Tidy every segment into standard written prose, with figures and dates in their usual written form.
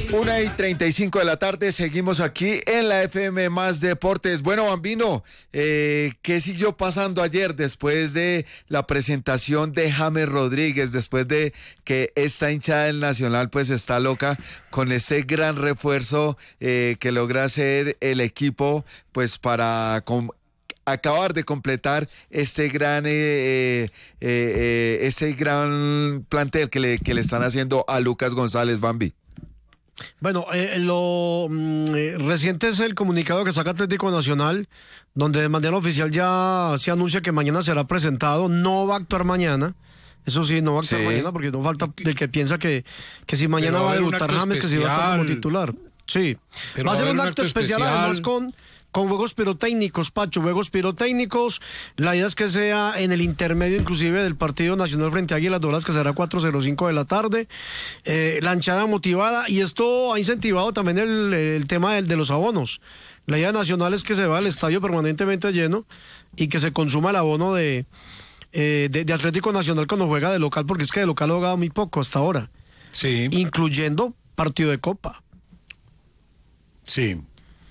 1:35 de la tarde, seguimos aquí en la FM Más Deportes. Bueno, Bambino, ¿qué siguió pasando ayer después de la presentación de James Rodríguez, después de que esta hinchada del Nacional pues está loca con ese gran refuerzo que logra hacer el equipo pues para acabar de completar este gran plantel que le están haciendo a Lucas González, Bambi? Bueno, lo reciente es el comunicado que saca Atlético Nacional, donde de manera oficial ya se anuncia que mañana será presentado. No va a actuar mañana, eso sí, no va a actuar mañana, porque no falta del que piensa que si mañana va a debutar James, que si va a estar como titular. Sí, pero va a ser un acto especial además con juegos pirotécnicos, Pacho, juegos pirotécnicos. La idea es que sea en el intermedio inclusive del partido nacional frente a Águilas Doradas, que será 4:05 de la tarde. La hinchada motivada, y esto ha incentivado también el tema de los abonos. La idea nacional es que se va al estadio permanentemente lleno y que se consuma el abono de Atlético Nacional cuando juega de local, porque es que de local ha jugado muy poco hasta ahora. Sí. Incluyendo partido de Copa. Sí.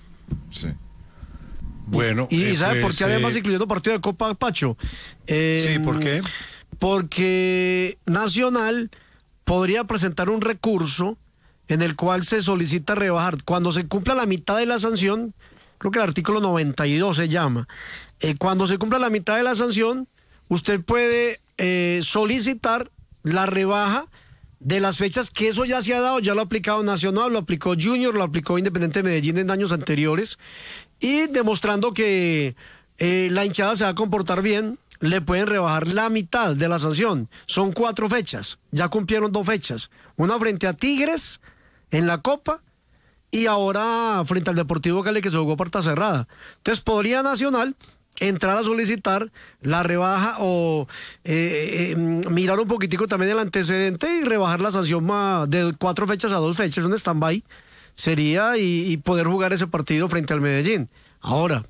Bueno, ¿Y sabe por qué además incluyendo partido de Copa, Pacho? Sí, ¿por qué? Porque Nacional podría presentar un recurso en el cual se solicita rebajar. Cuando se cumpla la mitad de la sanción, creo que el artículo 92 se llama, cuando se cumpla la mitad de la sanción, usted puede solicitar la rebaja de las fechas, que eso ya se ha dado, ya lo ha aplicado Nacional, lo aplicó Junior, lo aplicó Independiente Medellín en años anteriores, y demostrando que la hinchada se va a comportar bien, le pueden rebajar la mitad de la sanción. Son 4 fechas, ya cumplieron 2 fechas, una frente a Tigres en la Copa y ahora frente al Deportivo Cali, que se jugó puerta cerrada. Entonces podría Nacional entrar a solicitar la rebaja o mirar un poquitico también el antecedente y rebajar la sanción de 4 fechas a 2 fechas, un stand-by sería, y poder jugar ese partido frente al Medellín. Ahora.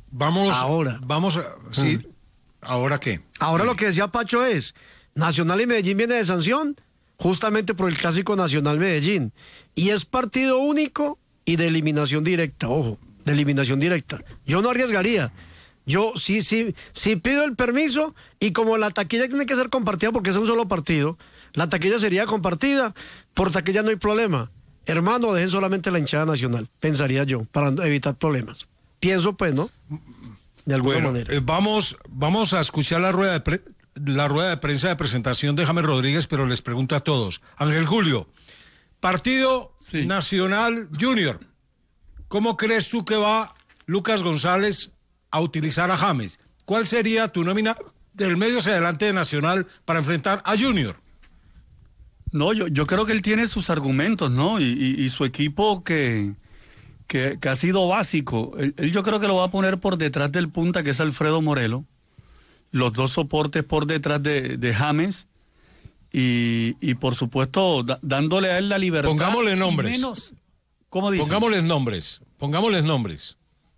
Sí. ¿Ahora qué? Ahora lo que decía Pacho es, Nacional y Medellín viene de sanción justamente por el clásico Nacional-Medellín, y es partido único y de eliminación directa, ojo, de eliminación directa. Yo no arriesgaría. Yo sí pido el permiso, y como la taquilla tiene que ser compartida porque es un solo partido, la taquilla sería compartida, por taquilla no hay problema. Hermano, dejen solamente la hinchada Nacional, pensaría yo, para evitar problemas. Pienso pues, ¿no? De alguna manera. Vamos a escuchar la rueda de prensa de presentación de James Rodríguez, pero les pregunto a todos. Ángel Julio, partido Nacional Junior, ¿cómo crees tú que va Lucas González a utilizar a James? ¿Cuál sería tu nómina del medio hacia adelante de Nacional para enfrentar a Junior? No, yo creo que él tiene sus argumentos, ¿no? Y su equipo que ha sido básico. Él yo creo que lo va a poner por detrás del punta, que es Alfredo Morelos. Los 2 soportes por detrás de James. Y por supuesto, dándole a él la libertad. Pongámosle nombres. ¿Cómo dice? Pongámosles nombres.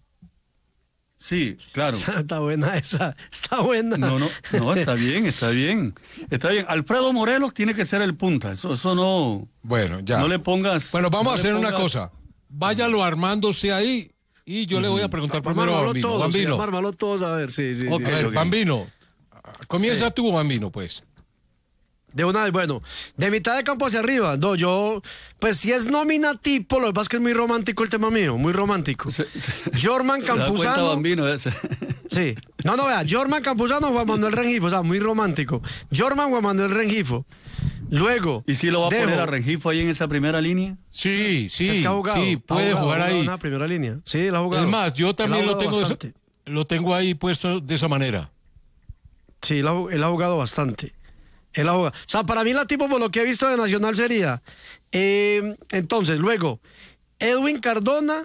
Sí, claro. Está buena esa, está buena. No, está bien. Alfredo Morelos tiene que ser el punta, eso no. Bueno, ya. No le pongas. Bueno, vamos a hacer una cosa. Váyalo armándose ahí y yo le voy a preguntar primero a Bambino. Bambino. Ármalo todos, a ver, sí. Okay. Bambino, comienza tú, Bambino, pues. De una vez, bueno, de mitad de campo hacia arriba. No, pues si es nómina tipo, lo que pasa es que es muy romántico el tema mío, muy romántico. Jorman Campuzano. Bambino ese. Sí. No, vea, Jorman Campuzano, Juan Manuel Rengifo, o sea, muy romántico. Jorman, Juan Manuel Rengifo. Luego. ¿Y si lo va a poner a Rengifo ahí en esa primera línea? Sí, puede jugar ahí. En la primera línea. Sí, la ha jugado. Es más, yo también lo tengo ahí puesto de esa manera. Sí, él ha jugado bastante. O sea, para mí la tipo, por lo que he visto de Nacional, sería entonces, luego Edwin Cardona,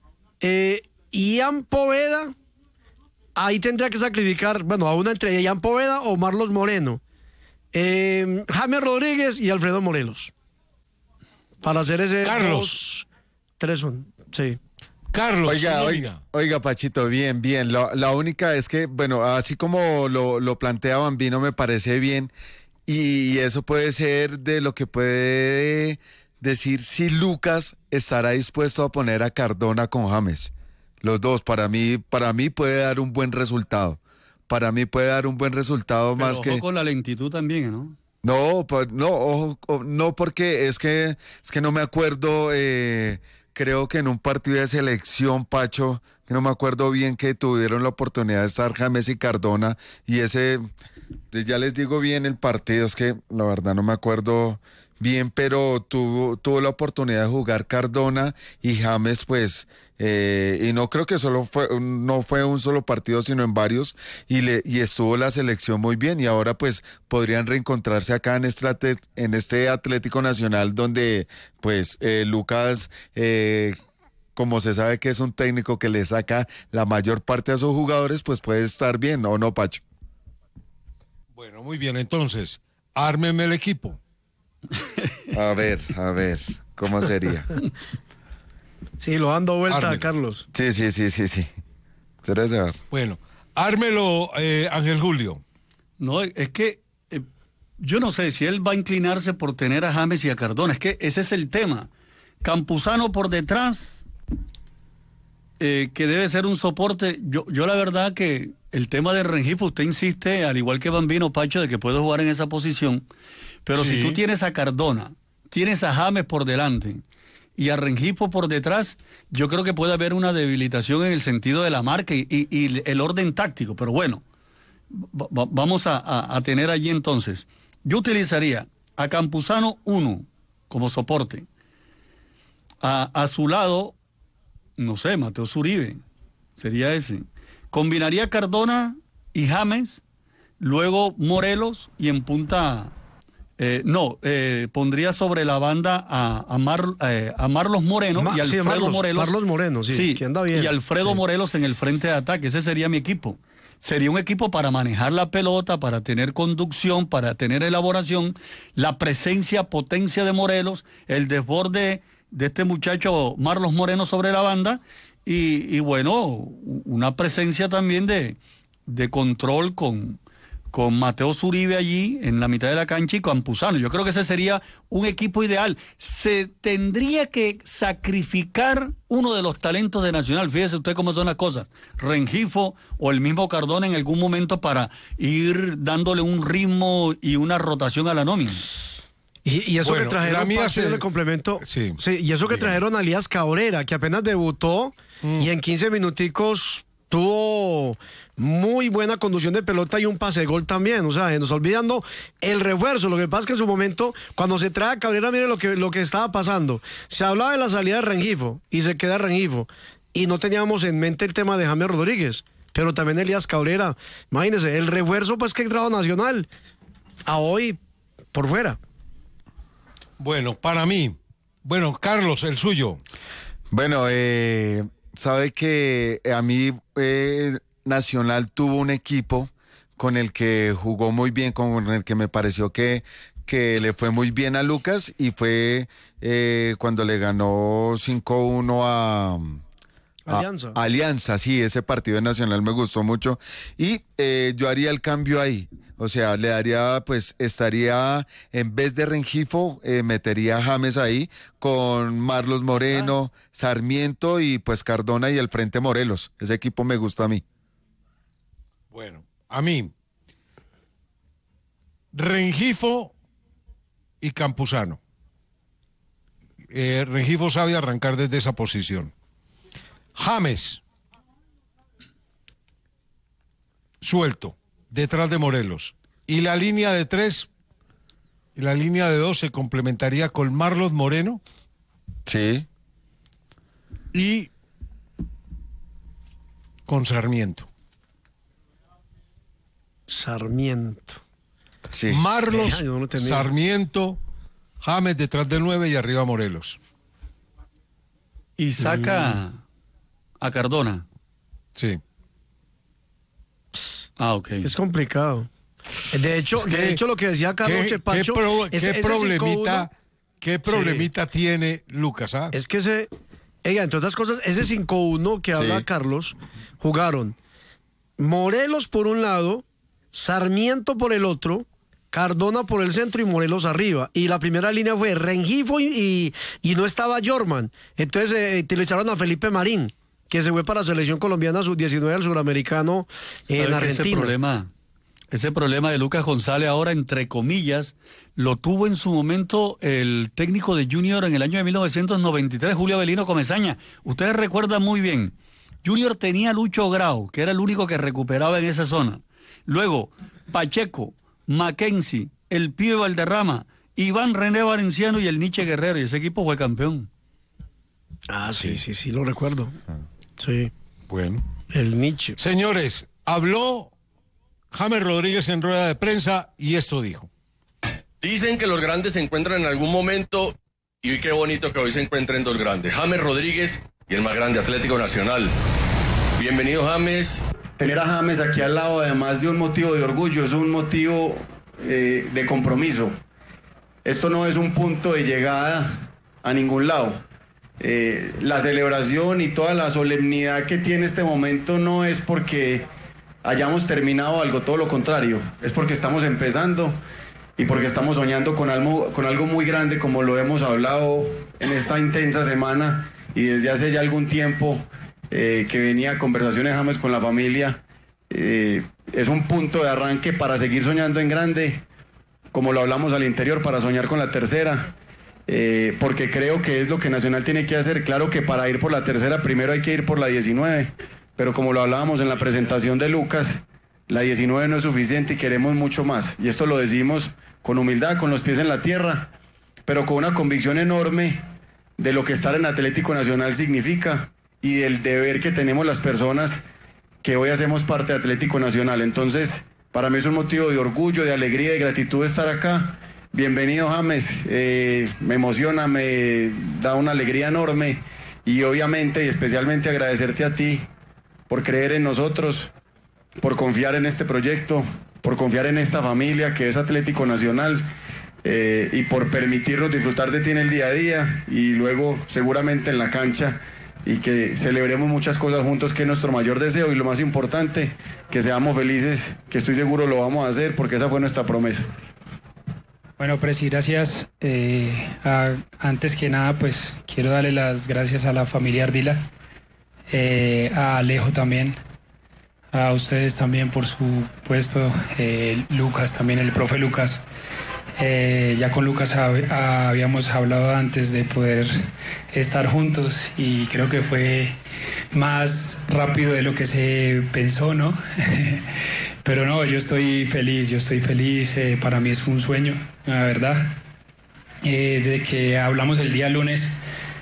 Ian Poveda. Ahí tendría que sacrificar, a una entre Ian Poveda o Marlos Moreno, James Rodríguez y Alfredo Morelos, para hacer ese Carlos 3-1, sí. Carlos, oiga, Pachito, bien. La única es que, así como lo plantea Bambino, me parece bien. Y eso puede ser de lo que puede decir si Lucas estará dispuesto a poner a Cardona con James. Los dos, para mí puede dar un buen resultado. Para mí puede dar un buen resultado. Pero más ojo que... con la lentitud también, ¿no? No, ojo, no, porque es que no me acuerdo, creo que en un partido de selección, Pacho, que no me acuerdo bien, que tuvieron la oportunidad de estar James y Cardona, y ese, ya les digo bien el partido, es que la verdad no me acuerdo bien, pero tuvo la oportunidad de jugar Cardona y James, pues, y no creo que no fue un solo partido, sino en varios, y estuvo la selección muy bien, y ahora pues podrían reencontrarse acá en este Atlético Nacional, donde pues Lucas, como se sabe que es un técnico que le saca la mayor parte a sus jugadores, pues puede estar bien, ¿o no, Pacho? Bueno, muy bien, entonces, ármeme el equipo. A ver, ¿cómo sería? Sí, lo dando vuelta, Ármelo. Carlos. Sí. Bueno, ármelo, Ángel Julio. No, es que yo no sé si él va a inclinarse por tener a James y a Cardona. Es que ese es el tema. Campuzano por detrás, que debe ser un soporte. Yo la verdad que el tema de Rengifo, usted insiste, al igual que Bambino, Pacho, de que puede jugar en esa posición. Pero Sí. si tú tienes a Cardona, tienes a James por delante y a Rengifo por detrás, yo creo que puede haber una debilitación en el sentido de la marca y el orden táctico. Pero bueno, vamos a tener allí entonces. Yo utilizaría a Campuzano 1 como soporte. A su lado, no sé, Mateo Zuribe, sería ese. Combinaría Cardona y James, luego Morelos y en punta... pondría sobre la banda a Marlos Moreno y Alfredo Morelos. Marlos Moreno, sí, que anda bien. Y Alfredo Morelos en el frente de ataque. Ese sería mi equipo. Sería un equipo para manejar la pelota, para tener conducción, para tener elaboración, la potencia de Morelos, el desborde de este muchacho Marlos Moreno sobre la banda y bueno, una presencia también de control con Mateo Zuribe allí en la mitad de la cancha y Campuzano. Yo creo que ese sería un equipo ideal. Se tendría que sacrificar uno de los talentos de Nacional. Fíjese usted cómo son las cosas. Rengifo o el mismo Cardona en algún momento para ir dándole un ritmo y una rotación a la nómina. Y eso Bueno, que trajeron, le complemento. Sí. Y eso que trajeron a Elías Cabrera, que apenas debutó y en 15 minuticos tuvo muy buena conducción de pelota y un pase de gol también. O sea, nos olvidando el refuerzo. Lo que pasa es que en su momento, cuando se trae a Cabrera, mire lo que estaba pasando. Se hablaba de la salida de Rengifo y se queda Rengifo. Y no teníamos en mente el tema de James Rodríguez, pero también Elías Cabrera. Imagínense, el refuerzo pues que trajo Nacional a hoy por fuera. Bueno, para mí. Bueno, Carlos, el suyo. Bueno, sabe que a mí Nacional tuvo un equipo con el que jugó muy bien, con el que me pareció que le fue muy bien a Lucas y fue cuando le ganó 5-1 a Alianza, sí, ese partido de Nacional me gustó mucho y yo haría el cambio ahí. O sea, le daría, pues, estaría, en vez de Rengifo, metería a James ahí, con Marlos Moreno, Sarmiento y pues Cardona y el frente Morelos. Ese equipo me gusta a mí. Bueno, a mí, Rengifo y Campuzano. Rengifo sabe arrancar desde esa posición. James, suelto, detrás de Morelos. Y la línea de 3 y la línea de 2 se complementaría con Marlos Moreno. Sí. Y con Sarmiento. Sí. Marlos, yo no lo tenía. Sarmiento, James detrás del 9 y arriba Morelos. Y saca a Cardona. Sí. Ah, ok. Es complicado. De hecho, lo que decía Carlos Chepacho... ¿Qué problemita tiene Lucas? ¿Ah? Es que entre otras cosas, ese 5-1 que habla Carlos, jugaron Morelos por un lado, Sarmiento por el otro, Cardona por el centro y Morelos arriba. Y la primera línea fue Rengifo y no estaba Jorman. Entonces utilizaron a Felipe Marín, que se fue para la selección colombiana sub-19 al suramericano en Argentina. Ese problema de Lucas González ahora, entre comillas, lo tuvo en su momento el técnico de Junior en el año de 1993, Julio Avelino Comesaña. Ustedes recuerdan muy bien, Junior tenía a Lucho Grau, que era el único que recuperaba en esa zona. Luego, Pacheco, Mackenzie, el Pibe Valderrama, Iván René Valenciano y el Nietzsche Guerrero, y ese equipo fue campeón. Ah, sí, lo recuerdo. Sí. Bueno. El Nietzsche. Señores, habló James Rodríguez en rueda de prensa y esto dijo. Dicen que los grandes se encuentran en algún momento y qué bonito que hoy se encuentren dos grandes, James Rodríguez y el más grande, Atlético Nacional. Bienvenido, James. Tener a James aquí al lado, además de un motivo de orgullo, es un motivo de compromiso. Esto no es un punto de llegada a ningún lado. La celebración y toda la solemnidad que tiene este momento no es porque hayamos terminado algo, todo lo contrario. Es porque estamos empezando y porque estamos soñando con algo muy grande, como lo hemos hablado en esta intensa semana y desde hace ya algún tiempo. Que venía conversaciones James con la familia, es un punto de arranque para seguir soñando en grande, como lo hablamos al interior, para soñar con la tercera, porque creo que es lo que Nacional tiene que hacer. Claro que para ir por la tercera primero hay que ir por la 19, pero como lo hablábamos en la presentación de Lucas, la 19 no es suficiente y queremos mucho más, y esto lo decimos con humildad, con los pies en la tierra, pero con una convicción enorme de lo que estar en Atlético Nacional significa y del deber que tenemos las personas que hoy hacemos parte de Atlético Nacional. Entonces, para mí es un motivo de orgullo, de alegría y gratitud estar acá. Bienvenido, James. Me emociona, me da una alegría enorme y obviamente y especialmente agradecerte a ti por creer en nosotros, por confiar en este proyecto, por confiar en esta familia que es Atlético Nacional. Y por permitirnos disfrutar de ti en el día a día y luego seguramente en la cancha, y que celebremos muchas cosas juntos, que es nuestro mayor deseo, y lo más importante, que seamos felices, que estoy seguro lo vamos a hacer porque esa fue nuestra promesa. Bueno, Presi, gracias. Antes que nada, pues quiero darle las gracias a la familia Ardila, a Alejo también, a ustedes también por su puesto, Lucas también, el profe Lucas. Ya con Lucas habíamos hablado antes de poder estar juntos y creo que fue más rápido de lo que se pensó, ¿no? Pero no, yo estoy feliz, para mí es un sueño, la verdad. Desde que hablamos el día lunes,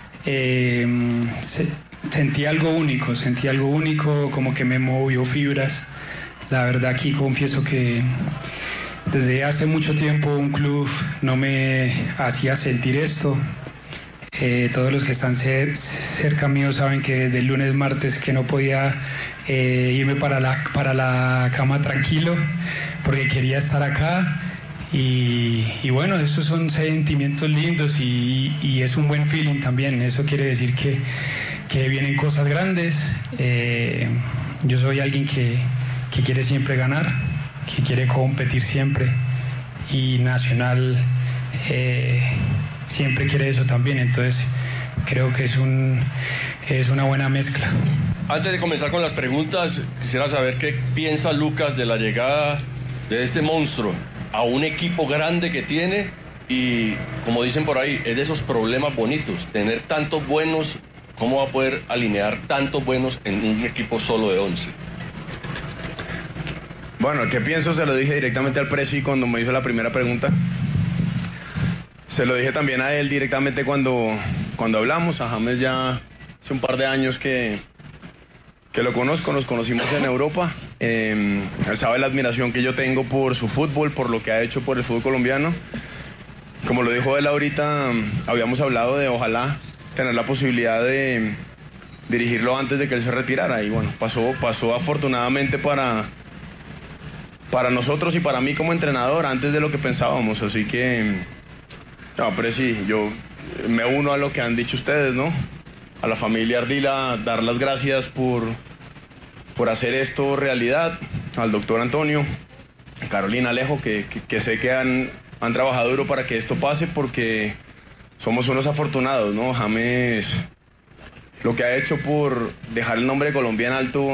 sentí algo único, como que me movió fibras. La verdad, aquí confieso que desde hace mucho tiempo un club no me hacía sentir esto. Todos los que están cerca mío saben que desde el lunes, martes, que no podía irme para la cama tranquilo porque quería estar acá. Y bueno, esos son sentimientos lindos y es un buen feeling también. Eso quiere decir que vienen cosas grandes. Yo soy alguien que quiere siempre ganar, que quiere competir siempre, y Nacional siempre quiere eso también. Entonces creo que es una buena mezcla. Antes de comenzar con las preguntas, quisiera saber qué piensa Lucas de la llegada de este monstruo a un equipo grande que tiene, y como dicen por ahí, es de esos problemas bonitos, tener tantos buenos. ¿Cómo va a poder alinear tantos buenos en un equipo solo de 11? Bueno, ¿qué pienso? Se lo dije directamente al Presi cuando me hizo la primera pregunta. Se lo dije también a él directamente cuando hablamos. A James ya hace un par de años que lo conozco, nos conocimos en Europa. Él sabe la admiración que yo tengo por su fútbol, por lo que ha hecho por el fútbol colombiano. Como lo dijo él ahorita, habíamos hablado de ojalá tener la posibilidad de dirigirlo antes de que él se retirara. Y bueno, pasó afortunadamente para nosotros y para mí como entrenador antes de lo que pensábamos. Así que, no, pero sí, yo me uno a lo que han dicho ustedes, ¿no? A la familia Ardila, dar las gracias por hacer esto realidad, al doctor Antonio, Carolina, Alejo, que sé que han trabajado duro para que esto pase, porque somos unos afortunados, ¿no? James, lo que ha hecho por dejar el nombre de Colombia en alto,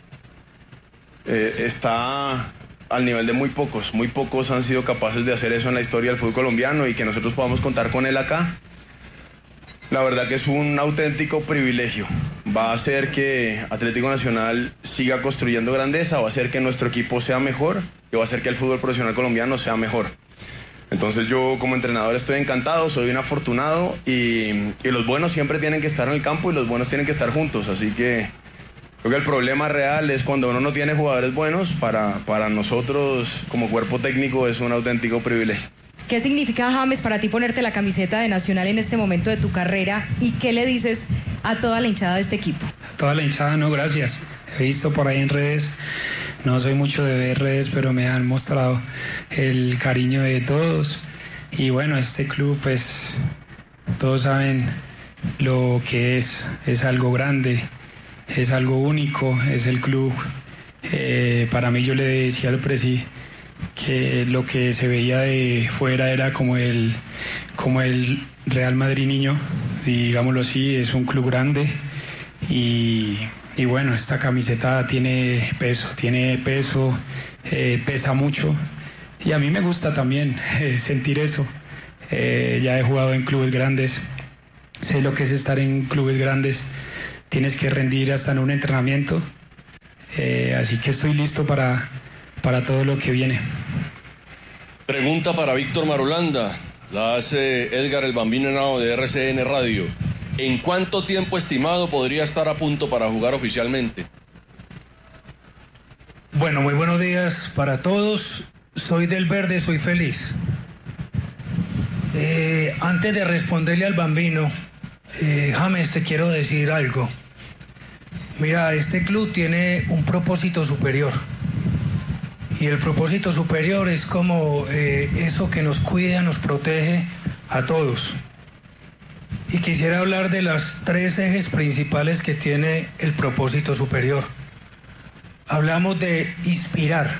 está al nivel de muy pocos han sido capaces de hacer eso en la historia del fútbol colombiano, y que nosotros podamos contar con él acá, la verdad que es un auténtico privilegio. Va a hacer que Atlético Nacional siga construyendo grandeza, va a hacer que nuestro equipo sea mejor y va a hacer que el fútbol profesional colombiano sea mejor. Entonces yo como entrenador estoy encantado, soy un afortunado, y los buenos siempre tienen que estar en el campo y los buenos tienen que estar juntos, así que creo que el problema real es cuando uno no tiene jugadores buenos. Para nosotros como cuerpo técnico es un auténtico privilegio. ¿Qué significa, James, para ti ponerte la camiseta de Nacional en este momento de tu carrera, y qué le dices a toda la hinchada de este equipo? A toda la hinchada, no, gracias. He visto por ahí en redes, no soy mucho de ver redes, pero me han mostrado el cariño de todos. Y bueno, este club, pues todos saben lo que es algo grande, es algo único, es el club. Para mí, yo le decía al presi que lo que se veía de fuera era como el Real Madrid niño, digámoslo así. Es un club grande, y bueno, esta camiseta tiene peso, pesa mucho, y a mí me gusta también sentir eso. Ya he jugado en clubes grandes, sé lo que es estar en clubes grandes, tienes que rendir hasta en un entrenamiento, así que estoy listo para todo lo que viene. Pregunta para Víctor Marulanda, la hace Edgar el Bambino Henao de RCN Radio. ¿En cuánto tiempo estimado podría estar a punto para jugar oficialmente? Bueno, muy buenos días para todos. Soy del Verde, soy feliz. Antes de responderle al Bambino, James, te quiero decir algo. Mira, este club tiene un propósito superior. Y el propósito superior es como eso que nos cuida, nos protege a todos. Y quisiera hablar de las 3 ejes principales que tiene el propósito superior. Hablamos de inspirar.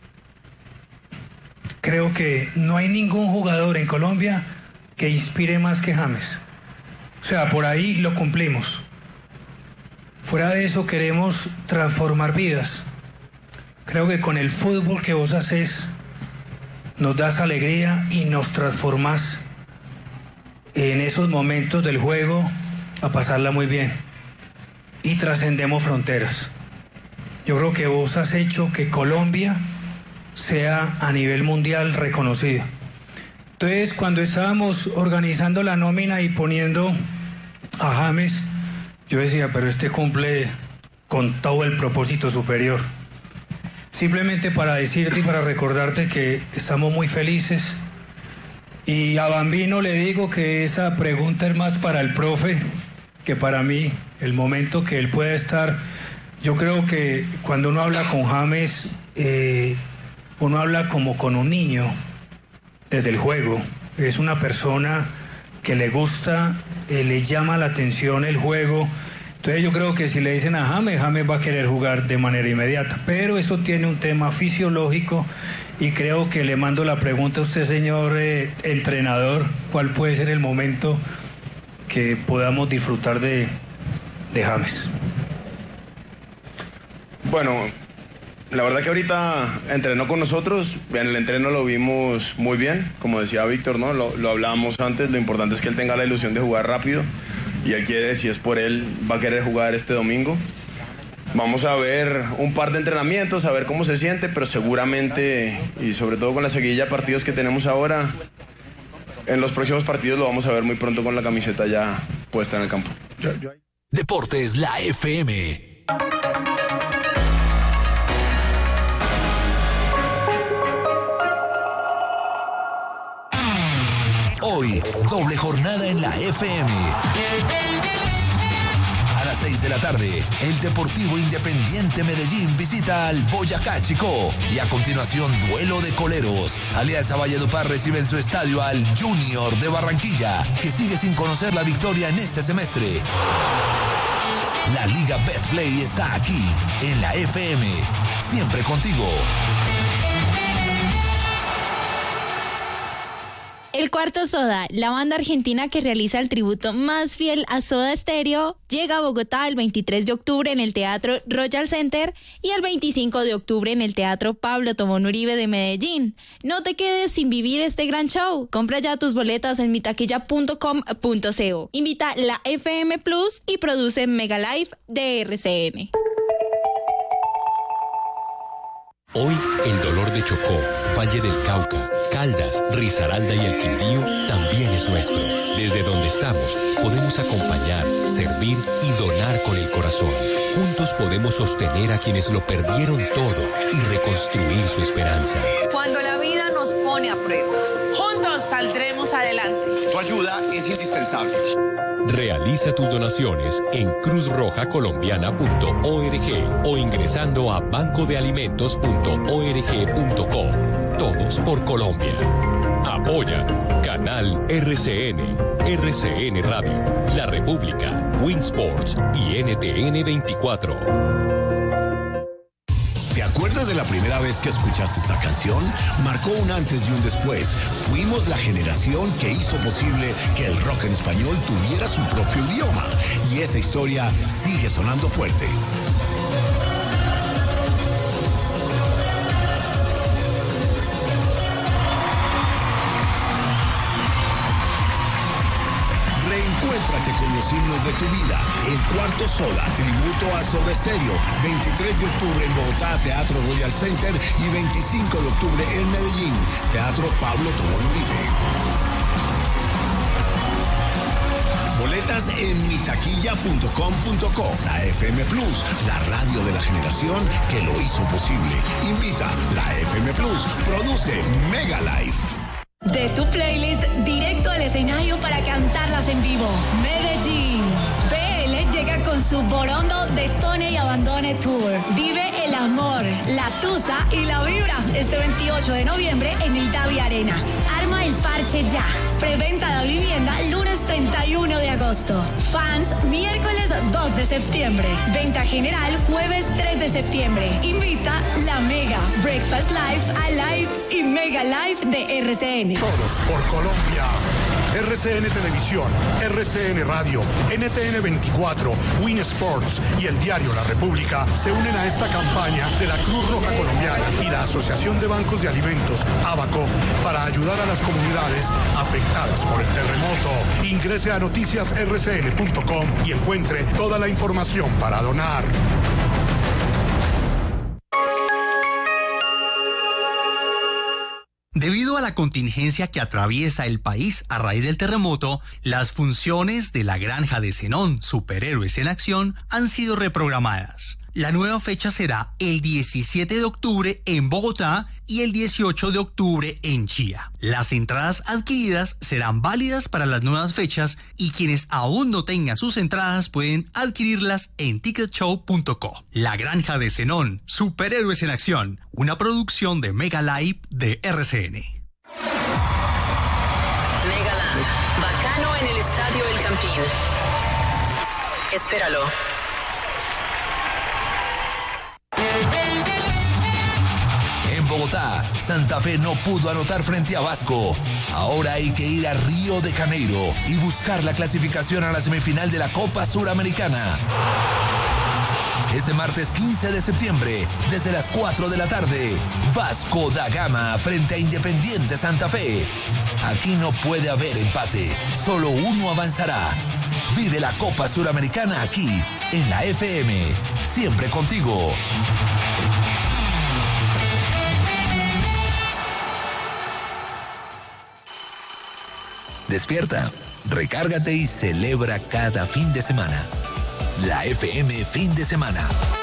Creo que no hay ningún jugador en Colombia que inspire más que James. O sea, por ahí lo cumplimos. Fuera de eso, queremos transformar vidas. Creo que con el fútbol que vos haces nos das alegría y nos transformás en esos momentos del juego a pasarla muy bien, y trascendemos fronteras. Yo creo que vos has hecho que Colombia sea a nivel mundial reconocido. Entonces, cuando estábamos organizando la nómina y poniendo a James, yo decía, pero este cumple con todo el propósito superior. Simplemente para decirte y para recordarte que estamos muy felices. Y a Bambino le digo que esa pregunta es más para el profe que para mí. El momento que él pueda estar, yo creo que cuando uno habla con James, uno habla como con un niño desde el juego. Es una persona que le gusta, le llama la atención el juego. Entonces yo creo que si le dicen a James, James va a querer jugar de manera inmediata. Pero eso tiene un tema fisiológico, y creo que le mando la pregunta a usted, señor entrenador, ¿cuál puede ser el momento que podamos disfrutar de James? Bueno, la verdad que ahorita entrenó con nosotros, en el entreno lo vimos muy bien, como decía Víctor, ¿no? Lo hablábamos antes, lo importante es que él tenga la ilusión de jugar rápido, y él quiere, si es por él, va a querer jugar este domingo. Vamos a ver un par de entrenamientos, a ver cómo se siente, pero seguramente, y sobre todo con la seguidilla de partidos que tenemos ahora, en los próximos partidos lo vamos a ver muy pronto con la camiseta ya puesta en el campo. Deportes La FM. Hoy, doble jornada en la FM. A las 6 de la tarde, el Deportivo Independiente Medellín visita al Boyacá Chicó. Y a continuación, duelo de coleros. Alianza Valledupar recibe en su estadio al Junior de Barranquilla, que sigue sin conocer la victoria en este semestre. La Liga Betplay está aquí, en la FM. Siempre contigo. Cuarto Soda, la banda argentina que realiza el tributo más fiel a Soda Stereo, llega a Bogotá el 23 de octubre en el Teatro Royal Center y el 25 de octubre en el Teatro Pablo Tobón Uribe de Medellín. No te quedes sin vivir este gran show. Compra ya tus boletas en mitaquilla.com.co. Invita la FM Plus y produce Mega Live de RCN. Hoy, el dolor de Chocó, Valle del Cauca, Caldas, Risaralda y el Quindío también es nuestro. Desde donde estamos, podemos acompañar, servir y donar con el corazón. Juntos podemos sostener a quienes lo perdieron todo y reconstruir su esperanza. Cuando la vida nos pone a prueba, juntos saldremos adelante. Tu ayuda es indispensable. Realiza tus donaciones en cruzrojacolombiana.org o ingresando a bancodealimentos.org.co. Todos por Colombia. Apoya Canal RCN, RCN Radio, La República, Winsports y NTN 24. ¿Te acuerdas de la primera vez que escuchaste esta canción? Marcó un antes y un después. Fuimos la generación que hizo posible que el rock en español tuviera su propio idioma. Y esa historia sigue sonando fuerte. Reencuéntrate con los himnos de tu vida. El Cuarto Soda, tributo a Soda Stereo. 23 de octubre en Bogotá, Teatro Royal Center. Y 25 de octubre en Medellín, Teatro Pablo Tobón Uribe. Boletas en mitaquilla.com.co. La FM Plus, la radio de la generación que lo hizo posible. Invita la FM Plus. Produce Mega Life. De tu playlist directo al escenario para cantarlas en vivo. Medellín. PL llega con su Borondo Detone y Abandone Tour. Vive el amor, la tusa y la vibra este 28 de noviembre en el Davi Arena. Arma el parche ya. Preventa de vivienda lunes 31 de agosto. Fans miércoles 2 de septiembre. Venta general jueves 3 de septiembre. Invita la Mega, Breakfast Live, Alive y Mega Live de RCN. Todos por Colombia. RCN Televisión, RCN Radio, NTN 24, Win Sports y el diario La República se unen a esta campaña de la Cruz Roja Colombiana y la Asociación de Bancos de Alimentos, ABACO, para ayudar a las comunidades afectadas por el terremoto. Ingrese a noticiasrcn.com y encuentre toda la información para donar. Debido a la contingencia que atraviesa el país a raíz del terremoto, las funciones de la Granja de Zenón, Superhéroes en Acción, han sido reprogramadas. La nueva fecha será el 17 de octubre en Bogotá y el 18 de octubre en Chía. Las entradas adquiridas serán válidas para las nuevas fechas y quienes aún no tengan sus entradas pueden adquirirlas en ticketshow.co. La Granja de Zenón, Superhéroes en Acción, una producción de Mega Live de RCN. Megaland, bacano en el Estadio El Campín. Espéralo. En Bogotá, Santa Fe no pudo anotar frente a Vasco. Ahora hay que ir a Río de Janeiro y buscar la clasificación a la semifinal de la Copa Suramericana. Este martes 15 de septiembre, desde las 4 de la tarde, Vasco da Gama frente a Independiente Santa Fe. Aquí no puede haber empate, solo uno avanzará. Vive la Copa Suramericana aquí, en la FM, siempre contigo. Despierta, recárgate y celebra cada fin de semana. La FM Fin de Semana.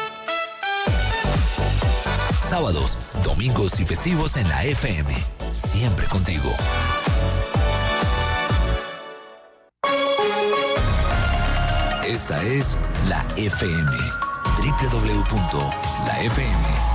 Sábados, domingos y festivos en la FM. Siempre contigo. Esta es la FM. www.lafm